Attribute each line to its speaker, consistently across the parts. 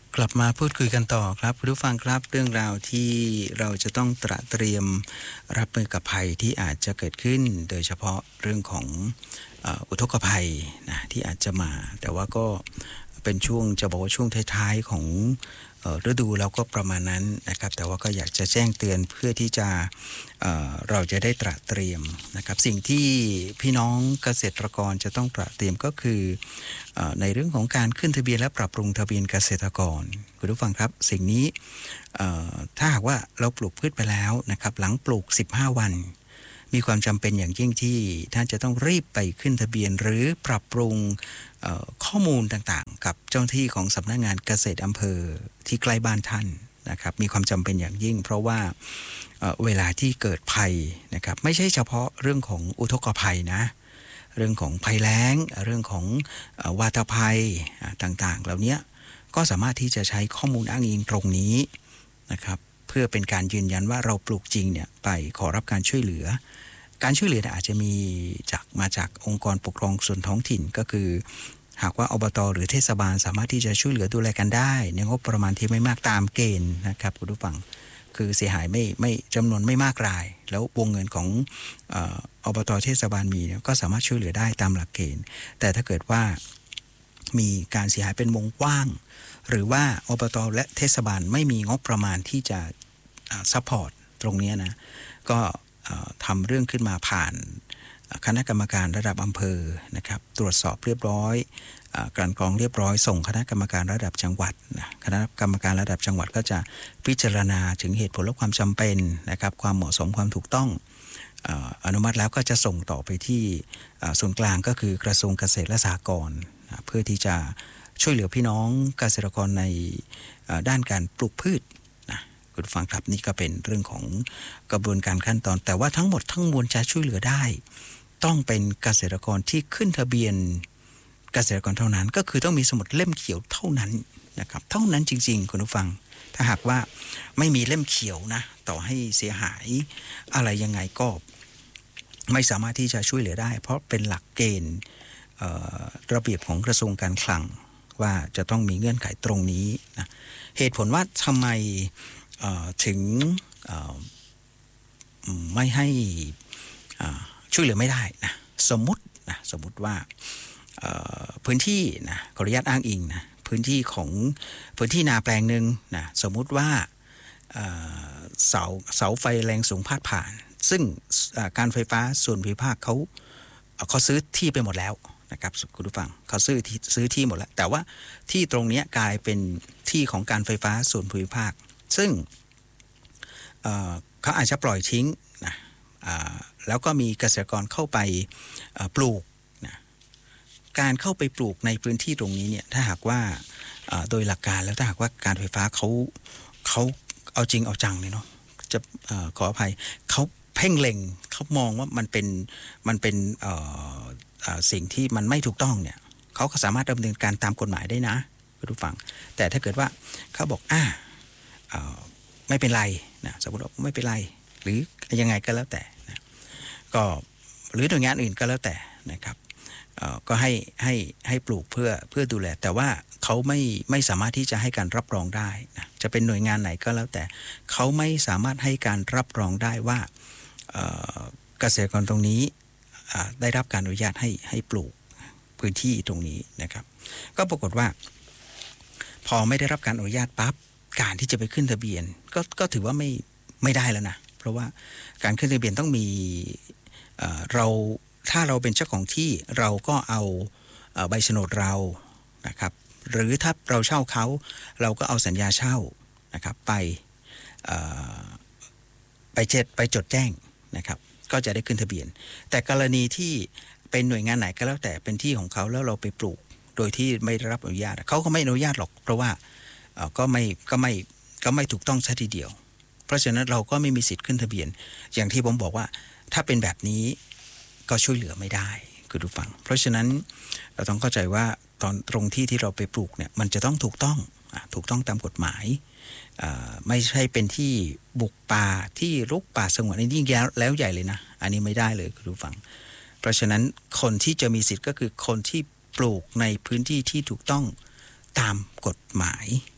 Speaker 1: กลับมาพูดคุยกันต่อครับคุณผู้ฟังครับเรื่องราวที่เราจะต้องเตรียมรับมือกับภัยที่อาจจะเกิดขึ้นโดยเฉพาะเรื่องของอุทกภัยนะที่อาจจะมาแต่ว่าก็เป็นช่วงจะบอกว่าช่วงท้ายๆของฤดูแล้วก็ประมาณนั้นนะครับแต่ว่าก็อยากจะแจ้งเตือนเพื่อที่จะเราจะได้เตรียมนะครับสิ่งที่พี่น้องเกษตรกรจะต้องเตรียมก็คือในเรื่องของการขึ้นทะเบียนและปรับปรุงทะเบียนเกษตรกรคุณผู้ฟังครับสิ่งนี้ถ้าหากว่าเราปลูกพืชไปแล้วนะครับหลังปลูก15วันมีความจำเป็นอย่างยิ่งที่ท่านจะต้องรีบไปขึ้นทะเบียนหรือปรับปรุงข้อมูลต่างๆกับเจ้าหน้าที่ของสำนักงานเกษตรอำเภอที่ใกล้บ้านท่านนะครับมีความจำเป็นอย่างยิ่งเพราะว่าเวลาที่เกิดภัยนะครับไม่ใช่เฉพาะเรื่องของอุทกภัยนะเรื่องของภัยแล้งเรื่องของวาตภัยต่างๆเหล่านี้ก็สามารถที่จะใช้ข้อมูลอ้างอิงตรงนี้นะครับเพื่อเป็นการยืนยันว่าเราปลูกจริงเนี่ยไปขอรับการช่วยเหลืออาจจะมีมาจากองค์กรปกครองส่วนท้องถิ่นก็คือหากว่าอบต.หรือเทศบาลสามารถที่จะช่วยเหลือดูแลกันได้ในงบประมาณที่ไม่มากตามเกณฑ์นะครับคุณผู้ฟังคือเสียหายไม่จำนวนไม่มากรายแล้ววงเงินของอบต.เทศบาลมีก็สามารถช่วยเหลือได้ตามหลักเกณฑ์แต่ถ้าเกิดว่ามีการเสียหายเป็นวงกว้างหรือว่าอบต.และเทศบาลไม่มีงบประมาณที่จะซัพพอร์ตตรงนี้นะก็ทำเรื่องขึ้นมาผ่านคณะกรรมการระดับอำเภอนะครับตรวจสอบเรียบร้อยกลั่นกรองเรียบร้อยส่งคณะกรรมการระดับจังหวัดนะคณะกรรมการระดับจังหวัดก็จะพิจารณาถึงเหตุผลและความจำเป็นนะครับความเหมาะสมความถูกต้องอนุมัติแล้วก็จะส่งต่อไปที่ส่วนกลางก็คือกระทรวงเกษตรและสหกรณ์เพื่อที่จะช่วยเหลือพี่น้องเกษตรกรในด้านการปลูกพืชคุณฟังครับนี่ก็เป็นเรื่องของกระบวนการขั้นตอนแต่ว่าทั้งหมดทั้งมวลจะช่วยเหลือได้ต้องเป็นเกษตรกรที่ขึ้นทะเบียนเกษตรกรเท่านั้นก็คือต้องมีสมุดเล่มเขียวเท่านั้นนะครับเท่านั้นจริงๆคุณผู้ฟังถ้าหากว่าไม่มีเล่มเขียวนะต่อให้เสียหายอะไรยังไงก็ไม่สามารถที่จะช่วยเหลือได้เพราะเป็นหลักเกณฑ์ระเบียบของกระทรวงการคลังว่าจะต้องมีเงื่อนไขตรงนี้นะเหตุผลว่าทำไมถึงไม่ให้ช่วยเหลือไม่ได้นะสมมุติว่าพื้นที่นะขออนุญาตอ้างอิงนะพื้นที่นาแปลงหนึ่งนะสมมุติว่าเสาไฟแรงสูงพาดผ่านซึ่งการไฟฟ้าส่วนภูมิภาคเขาซื้อที่ไปหมดแล้วนะครับคุณผู้ฟังเขาซื้อที่หมดแล้วแต่ว่าที่ตรงนี้กลายเป็นที่ของการไฟฟ้าส่วนภูมิภาคซึ่งเขาอาจจะปล่อยทิ้งนะแล้วก็มีเกษตรกรเข้าไปปลูกนะการเข้าไปปลูกในพื้นที่ตรงนี้เนี่ยถ้าหากว่าโดยหลักการแล้วถ้าหากว่าการไฟฟ้าเขาเอาจริงเอาจังเลยเนาะจะขออภัยเขาเพ่งเล็งเขามองว่ามันเป็นสิ่งที่มันไม่ถูกต้องเนี่ยเขาก็สามารถดำเนินการตามกฎหมายได้นะคุณผู้ฟังแต่ถ้าเกิดว่าเขาบอกไม่เป็นไรนะสมมติว่าไม่เป็นไรหรือยังไงก็แล้วแต่นะก็หรือหน่วยงานอื่นก็แล้วแต่นะครับก็ให้ปลูกเพื่อดูแลแต่ว่าเขาไม่สามารถที่จะให้การรับรองได้นะจะเป็นหน่วยงานไหนก็แล้วแต่เขาไม่สามารถให้การรับรองได้ว่าเกษตรกรตรงนี้ได้รับการอนุญาตให้ปลูกพื้นที่ตรงนี้นะครับก็ปรากฏว่าพอไม่ได้รับการอนุญาตปั๊บการที่จะไปขึ้นทะเบียนก็ถือว่าไม่ได้แล้วนะเพราะว่าการขึ้นทะเบียนต้องมีถ้าเราเป็นเจ้าของที่เราก็เอาใบโฉนดเรานะครับหรือถ้าเราเช่าเขาเราก็เอาสัญญาเช่านะครับไปจดแจ้งนะครับก็จะได้ขึ้นทะเบียนแต่กรณีที่เป็นหน่วยงานไหนก็แล้วแต่เป็นที่ของเขาแล้วเราไปปลูกโดยที่ไม่ได้รับอนุญาตเขาก็ไม่อนุญาตหรอกเพราะว่าก็ไม่ถูกต้องซะทีเดียวเพราะฉะนั้นเราก็ไม่มีสิทธิ์ขึ้นทะเบียนอย่างที่ผมบอกว่าถ้าเป็นแบบนี้ก็ช่วยเหลือไม่ได้คุณผู้ฟังเพราะฉะนั้นเราต้องเข้าใจว่าตรงที่เราไปปลูกเนี่ยมันจะต้องถูกต้องตามกฎหมายไม่ใช่เป็นที่บุกป่าที่รุกป่าสงวนนี่ยิ่งแล้วใหญ่เลยนะอันนี้ไม่ได้เลยคุณผู้ฟังเพราะฉะนั้นคนที่จะมีสิทธิ์ก็คือคนที่ปลูกในพื้นที่ที่ถูกต้องตามกฎหมาย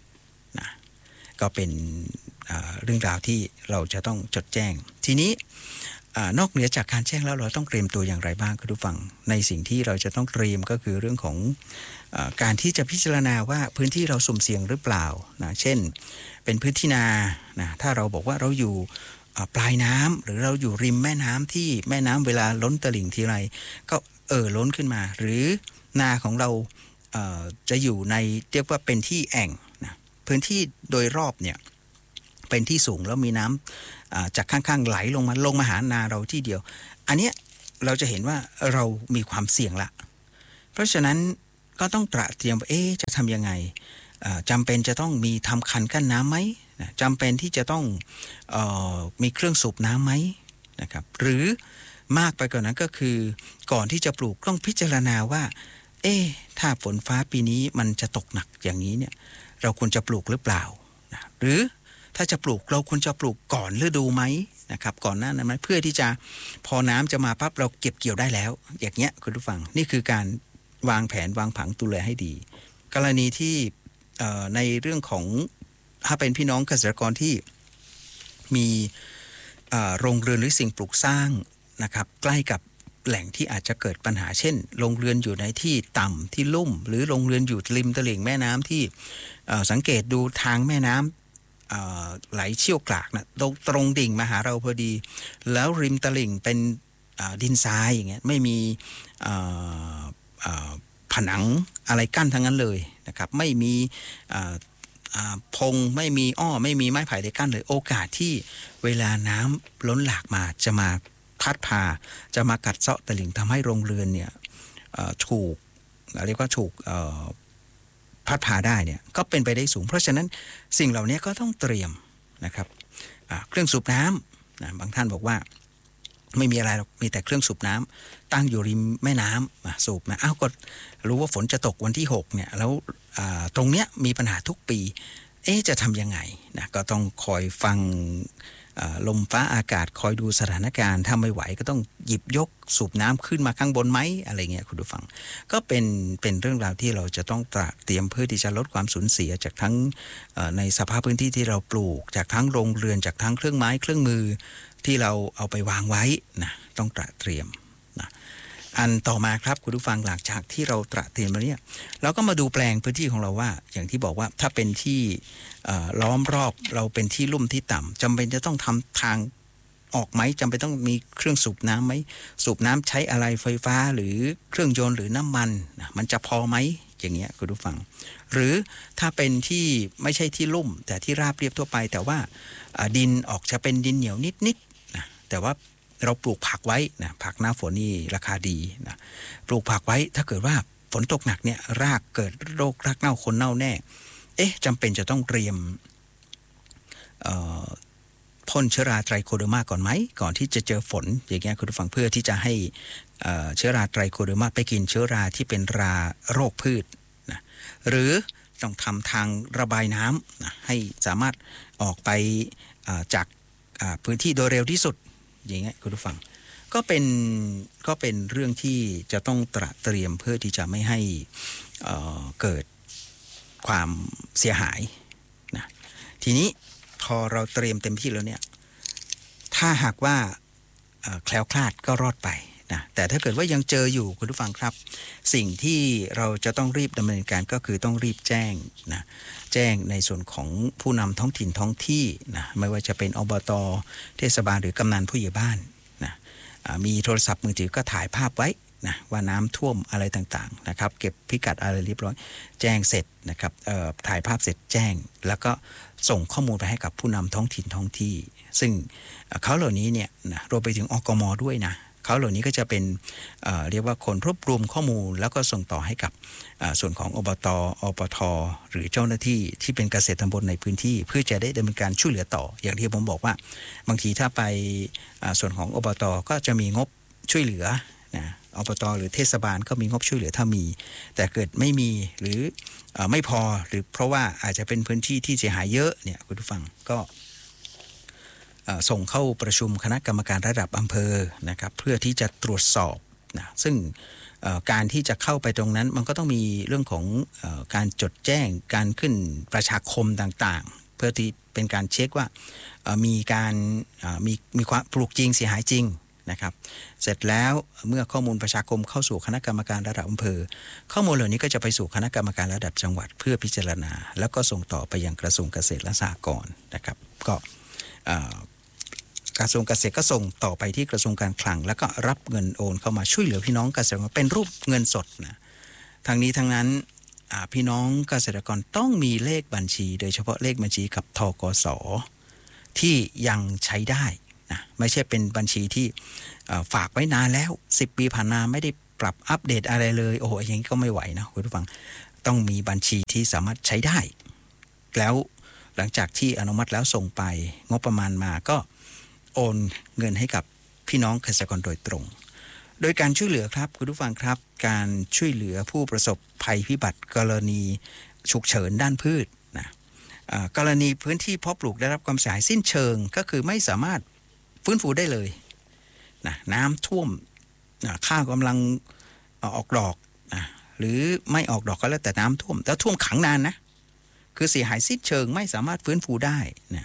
Speaker 1: นะก็เป็นเรื่องราวที่เราจะต้องจดแจ้งทีนี้นอกเหนือจากการแจ้งแล้วเราต้องเตรียมตัวอย่างไรบ้างคุณผู้ฟังในสิ่งที่เราจะต้องเตรียมก็คือเรื่องของการที่จะพิจารณาว่าพื้นที่เราสุ่มเสี่ยงหรือเปล่านะเช่นเป็นพื้นที่นานะถ้าเราบอกว่าเราอยู่ปลายน้ำหรือเราอยู่ริมแม่น้ำที่แม่น้ำเวลาล้นตลิ่งทีไรก็ล้นขึ้นมาหรือนาของเราจะอยู่ในเรียกว่าเป็นที่แอ่งนะพื้นที่โดยรอบเนี่ยเป็นที่สูงแล้วมีน้ำจากข้างๆไหลลงมาหานาเราที่เดียวอันเนี้ยเราจะเห็นว่าเรามีความเสี่ยงละเพราะฉะนั้นก็ต้องตระเตรียมว่าจะทำยังไงจำเป็นจะต้องมีทำคันกั้นน้ำไหมจำเป็นที่จะต้องมีเครื่องสูบน้ำไหมนะครับหรือมากไปกว่านั้นก็คือก่อนที่จะปลูกต้องพิจารณาว่าถ้าฝนฟ้าปีนี้มันจะตกหนักอย่างนี้เนี่ยเราควรจะปลูกหรือเปล่านะหรือถ้าจะปลูกเราควรจะปลูกก่อนฤดูไหมนะครับก่อนหน้านั้นไหมเพื่อที่จะพอน้ำจะมาปั๊บเราเก็บเกี่ยวได้แล้วอย่างเงี้ยคุณผู้ฟังนี่คือการวางแผนวางผังดูแลให้ดีกรณีที่ในเรื่องของถ้าเป็นพี่น้องเกษตรกรที่มีโรงเรือนหรือสิ่งปลูกสร้างนะครับใกล้กับแหล่งที่อาจจะเกิดปัญหาเช่นโรงเรือนอยู่ในที่ต่ำที่ลุ่มหรือโรงเรือนอยู่ริมตลิ่งแม่น้ำที่สังเกตดูทางแม่น้ำไหลเชี่ยวกรากนะตรงดิ่งมาหาเราพอดีแล้วริมตลิ่งเป็นดินทรายอย่างเงี้ยไม่มีผนังอะไรกั้นทั้งนั้นเลยนะครับไม่มีพงไม่มีไม่มีไม้ไผ่ได้กั้นเลยโอกาสที่เวลาน้ำล้นหลากมาจะมาพัดพาจะมากัดเซาะตลิ่งทำให้โรงเรือนเนี่ยถูกเรียกว่าถูกพัดพาได้เนี่ยก็เป็นไปได้สูงเพราะฉะนั้นสิ่งเหล่านี้ก็ต้องเตรียมนะครับเครื่องสูบน้ำนะบางท่านบอกว่าไม่มีอะไรหรอกมีแต่เครื่องสูบน้ำตั้งอยู่ริมแม่น้ำสูบมาก็รู้ว่าฝนจะตกวันที่6เนี่ยแล้วตรงเนี้ยมีปัญหาทุกปีจะทำยังไงนะก็ต้องคอยฟังลมฟ้าอากาศคอยดูสถานการณ์ถ้าไม่ไหวก็ต้องหยิบยกสูบน้ำขึ้นมาข้างบนไหมอะไรเงี้ยคุณผู้ฟังก็เป็นเรื่องราวที่เราจะต้องเตรียมเพื่อที่จะลดความสูญเสียจากทั้งในสภาพพื้นที่ที่เราปลูกจากทั้งโรงเรือนจากทั้งเครื่องไม้เครื่องมือที่เราเอาไปวางไว้นะต้องเตรียมนะอันต่อมาครับคุณผู้ฟังหลังจากที่เราเตรียมแล้วเนี่ยเราก็มาดูแปลงพื้นที่ของเราว่าอย่างที่บอกว่าถ้าเป็นที่ล้อมรอบเราเป็นที่ลุ่มที่ต่ำจำเป็นจะต้องทำทางออกไหมจำเป็นต้องมีเครื่องสูบน้ำไหมสูบน้ำใช้อะไรไฟฟ้าหรือเครื่องยนต์หรือน้ำมันนะมันจะพอไหมอย่างเงี้ยคุณผู้ฟังหรือถ้าเป็นที่ไม่ใช่ที่ลุ่มแต่ที่ราบเรียบทั่วไปแต่ว่าดินออกจะเป็นดินเหนียวนิดๆนะแต่ว่าเราปลูกผักไว้นะผักหน้าฝนนี่ราคาดีนะปลูกผักไว้ถ้าเกิดว่าฝนตกหนักเนี่ยรากเกิดโรครากเน่าคนเน่าแน่จำเป็นจะต้องเตรียมพ่นเชื้อราไตรโคเดอร์มาก่อนไหมก่อนที่จะเจอฝนอย่างเงี้ยคุณผู้ฟังเพื่อที่จะให้เชื้อราไตรโคเดอร์มาไปกินเชื้อราที่เป็นราโรคพืชนะหรือต้องทำทางระบายน้ำนะให้สามารถออกไปจากพื้นที่โดยเร็วที่สุดอย่างเงี้ยคุณผู้ฟังก็เป็นเรื่องที่จะต้องเตรียมเพื่อที่จะไม่ให้เกิดความเสียหายนะทีนี้พอเราเตรียมเต็มที่แล้วเนี่ยถ้าหากว่าแคล้วคลาดก็รอดไปนะแต่ถ้าเกิดว่ายังเจออยู่คุณผู้ฟังครับสิ่งที่เราจะต้องรีบดำเนินการก็คือต้องรีบแจ้งนะแจ้งในส่วนของผู้นำท้องถิ่นท้องที่นะไม่ว่าจะเป็นอบต.เทศบาลหรือกำนันผู้ใหญ่บ้านนะมีโทรศัพท์มือถือก็ถ่ายภาพไว้นะว่าน้ำท่วมอะไรต่างๆนะครับเก็บพิกัดอะไรเรียบร้อยแจ้งเสร็จนะครับถ่ายภาพเสร็จแจ้งแล้วก็ส่งข้อมูลไปให้กับผู้นำท้องถิ่นท้องที่ซึ่งเขาเหล่านี้เนี่ยนะรวมไปถึงอกม.ด้วยนะเขาเหล่านี้ก็จะเป็นเรียกว่าคนรวบรวมข้อมูลแล้วก็ส่งต่อให้กับส่วนของอบต.อปท.หรือเจ้าหน้าที่ที่เป็นเกษตรตำบลในพื้นที่เพื่อจะได้ดำเนินการช่วยเหลือต่ออย่างที่ผมบอกว่าบางทีถ้าไปส่วนของอบต.ก็จะมีงบช่วยเหลือนะอบต.หรือเทศบาลก็มีงบช่วยเหลือถ้ามีแต่เกิดไม่มีหรือไม่พอหรือเพราะว่าอาจจะเป็นพื้นที่ที่เสียหายเยอะเนี่ยคุณผู้ฟังก็ส่งเข้าประชุมคณะกรรมการระดับอำเภอนะครับเพื่อที่จะตรวจสอบนะซึ่งการที่จะเข้าไปตรงนั้นมันก็ต้องมีเรื่องของการจดแจ้งการขึ้นประชาคมต่างๆเพื่อที่เป็นการเช็คว่ามีการมีความปลูกจริงเสียหายจริงนะครับเสร็จแล้วเมื่อข้อมูลประชาคมเข้าสู่คณะกรรมการระดับอำเภอข้อมูลเหล่านี้ก็จะไปสู่คณะกรรมการระดับจังหวัดเพื่อพิจารณาแล้วก็ส่งต่อไปยังกระทรวงเกษตรและสหกรณ์นะครับก็กระทรวงเกษตรก็ส่งต่อไปที่กระทรวงการคลังแล้วก็รับเงินโอนเข้ามาช่วยเหลือพี่น้องเกษตรกรเป็นรูปเงินสดนะทั้งนี้ทั้งนั้นพี่น้องเกษตรกรต้องมีเลขบัญชีโดยเฉพาะเลขบัญชีกับธกส.ที่ยังใช้ได้นะไม่ใช่เป็นบัญชีที่ฝากไว้นานแล้ว10 ปีผ่านมาไม่ได้ปรับอัปเดตอะไรเลยโอ้โหอย่างนี้ก็ไม่ไหวนะคุณผู้ฟังต้องมีบัญชีที่สามารถใช้ได้แล้วหลังจากที่อนุมัติแล้วส่งไปงบประมาณมาก็โอนเงินให้กับพี่น้องเกษตรกรโดยตรงโดยการช่วยเหลือครับคุณผู้ฟังครับการช่วยเหลือผู้ประสบภัยพิบัติกรณีฉุกเฉินด้านพืชนะกรณีพื้นที่เพาะปลูกได้รับความเสียหายสิ้นเชิงก็คือไม่สามารถฟื้นฟูได้เลยนะน้ำท่วมข้าวกำลังออกดอกนะหรือไม่ออกดอกก็แล้วแต่น้ำท่วมแล้วท่วมขังนานนะคือเสียหายสิ้นเชิงไม่สามารถฟื้นฟูได้นะ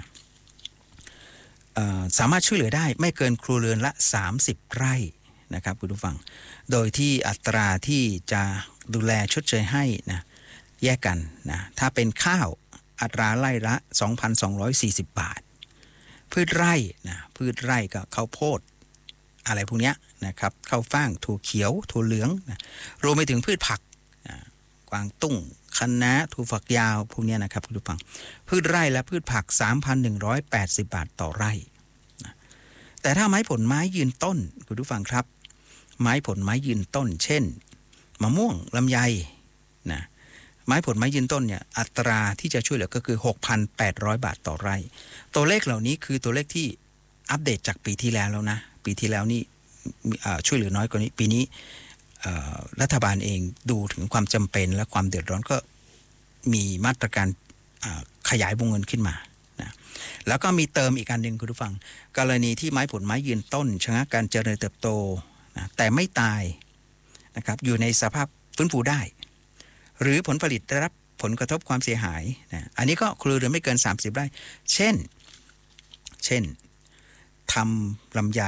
Speaker 1: สามารถช่วยเหลือได้ไม่เกินครัวเรือนละ30 ไร่นะครับคุณผู้ฟังโดยที่อัตราที่จะดูแลชดเชยให้นะแยกกันนะถ้าเป็นข้าวอัตราไร่ละ 2,240 บาทพืชไร่นะพืชไร่ก็ข้าวโพดอะไรพวกนี้นะครับข้าวฟ่างถั่วเขียวถั่วเหลืองนะรวมไปถึงพืชผักกวางตุ้งคะน้าถั่วฝักยาวพวกนี้นะครับคุณผู้ฟังพืชไร่และพืชผัก 3,180 บาทต่อไร่นะแต่ถ้าไม้ผลไม้ยืนต้นคุณผู้ฟังครับไม้ผลไม้ยืนต้นเช่นมะม่วงลำไยนะไม้ผลไม้ยืนต้นเนี่ยอัตราที่จะช่วยเหลือก็คือ 6,800 บาทต่อไร่ตัวเลขเหล่านี้คือตัวเลขที่อัปเดตจากปีที่แล้วนะปีที่แล้วนี่ช่วยเหลือน้อยกว่านี้ปีนี้รัฐบาลเองดูถึงความจำเป็นและความเดือดร้อนก็มีมาตรการขยายวงเงินขึ้นมานะแล้วก็มีเติมอีกอันหนึ่งคุณผู้ฟังกรณีที่ไม้ผลไม้ยืนต้นชะงักการเจริญเติบโตนะแต่ไม่ตายนะครับอยู่ในสภาพฟื้นฟูได้หรือผลผลิตได้รับผลกระทบความเสียหายนะอันนี้ก็ครัวเรือนไม่เกิน30 ไร่เช่นทำลำไย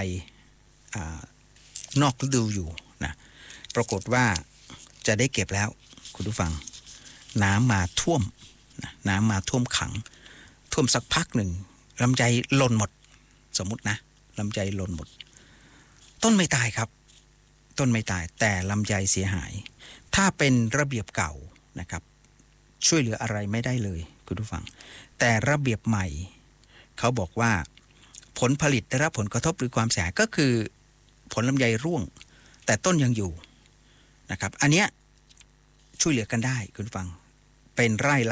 Speaker 1: นอกฤดูอยู่นะปรากฏว่าจะได้เก็บแล้วคุณผู้ฟังน้ำมาท่วมนะน้ำมาท่วมขังท่วมสักพักหนึ่งลำไยหล่นหมดสมมุตินะลำไยหล่นหมดต้นไม่ตายครับต้นไม่ตายแต่ลำไยเสียหายถ้าเป็นระเบียบเก่านะครับช่วยเหลืออะไรไม่ได้เลยคุณผู้ฟังแต่ระเบียบใหม่เขาบอกว่าผลผลิตได้รับผลกระทบหรือความเสียหายก็คือผลลำไยร่วงแต่ต้นยังอยู่นะครับอันเนี้ยช่วยเหลือกันได้คุณผู้ฟังเป็นไร่ละ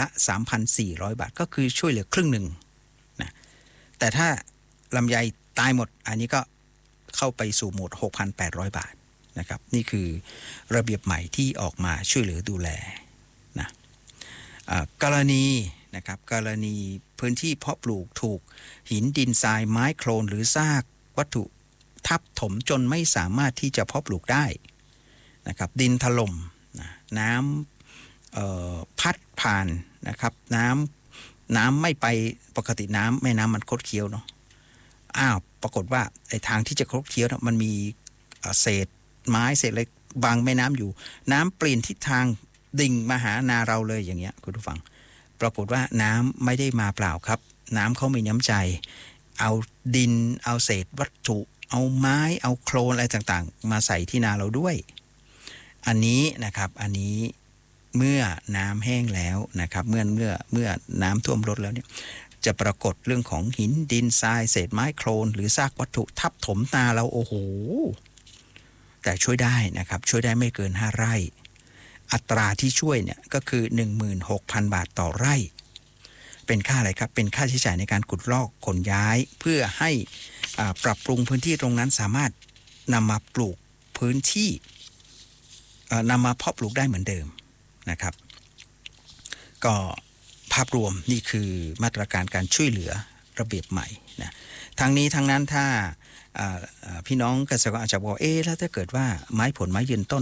Speaker 1: 3,400 บาทก็คือช่วยเหลือครึ่งหนึ่งนะแต่ถ้าลำไยตายหมดอันนี้ก็เข้าไปสู่โหมด 6,800 บาทนะครับนี่คือระเบียบใหม่ที่ออกมาช่วยเหลือดูแลนะกรณีนะครับกรณีพื้นที่เพาะปลูกถูกหินดินทรายไม้โคลนหรือซากวัตถุทับถมจนไม่สามารถที่จะเพาะปลูกได้นะครับดินถล่มน้ำพัดผ่านนะครับน้ำไม่ไปปกติน้ำแม่น้ำมันคดเคี้ยวเนาะปรากฏว่าไอ้ทางที่จะคดเคี้ยวมันมีเศษไม้เศษอะไรบังแม่น้ำอยู่น้ำเปลี่ยนทิศทางดิ่งมาหานาเราเลยอย่างเงี้ยคุณผู้ฟังปรากฏว่าน้ำไม่ได้มาเปล่าครับน้ำเขามีน้ำใจเอาดินเอาเศษวัตถุเอาไม้เอาโคลนอะไรต่างๆมาใส่ที่นาเราด้วยอันนี้นะครับอันนี้เมื่อน้ำแห้งแล้วนะครับเมื่อน้ำท่วมรถแล้วเนี่ยจะปรากฏเรื่องของหินดินทรายเศษไม้โคลนหรือซากวัตถุทับถมนาเราโอ้โหแต่ช่วยได้นะครับช่วยได้ไม่เกิน5 ไร่อัตราที่ช่วยเนี่ยก็คือ 16,000 บาทต่อไร่เป็นค่าอะไรครับเป็นค่าใช้จ่ายในการขุดลอกขนย้ายเพื่อให้ปรับปรุงพื้นที่ตรงนั้นสามารถนำมาปลูกพื้นที่นำมาเพาะปลูกได้เหมือนเดิมนะครับก็ภาพรวมนี่คือมาตรการการช่วยเหลือระเบียบใหม่นะทั้งนี้ทั้งนั้นถ้าพี่น้องเกษตรกรอาจจะบอกแล้วถ้าเกิดว่าไม้ผลไม้ยืนต้น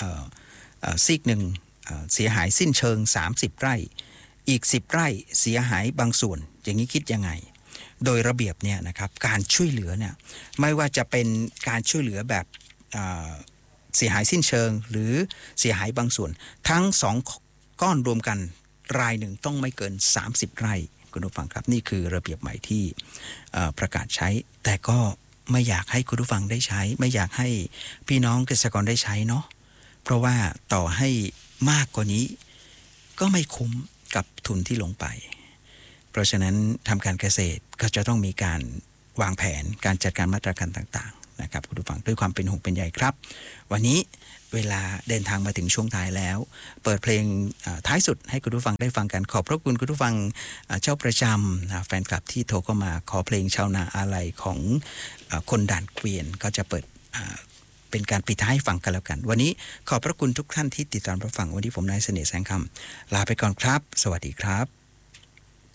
Speaker 1: ซีกหนึ่งเสียหายสิ้นเชิง30ไร่อีก10ไร่เสียหายบางส่วนอย่างนี้คิดยังไงโดยระเบียบเนี่ยนะครับการช่วยเหลือเนี่ยไม่ว่าจะเป็นการช่วยเหลือแบบเสียหายสิ้นเชิงหรือเสียหายบางส่วนทั้ง2ก้อนรวมกันรายหนึ่งต้องไม่เกิน30ไร่คุณผู้ฟังครับนี่คือระเบียบใหม่ที่ประกาศใช้แต่ก็ไม่อยากให้คุณผู้ฟังได้ใช้ไม่อยากให้พี่น้องเกษตรกรได้ใช้เนาะเพราะว่าต่อให้มากกว่านี้ก็ไม่คุ้มกับทุนที่ลงไปเพราะฉะนั้นทำการเกษตรก็จะต้องมีการวางแผนการจัดการมาตรการต่างๆนะครับคุณผู้ฟังด้วยความเป็นห่วงเป็นใยครับวันนี้เวลาเดินทางมาถึงช่วงท้ายแล้วเปิดเพลงท้ายสุดให้คุณผู้ฟังได้ฟังกันขอบพระคุณคุณผู้ฟังเจ้าประจำแฟนคลับที่โทรเข้ามาขอเพลงชาวนาอาลัยของคนด่านเกวียนก็จะเปิดเป็นการปิดท้ายฟังกันแล้วกันวันนี้ขอบพระคุณทุกท่านที่ติดตามรับฟังวันนี้ผมนายเสน่ห์แสงคำลาไปก่อนครับสวัสดีครับ